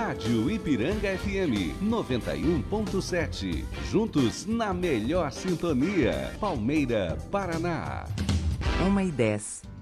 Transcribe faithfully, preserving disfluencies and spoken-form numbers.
Rádio Ipiranga F M noventa e um ponto sete. Juntos na melhor sintonia. Palmeira, Paraná. uma e dez.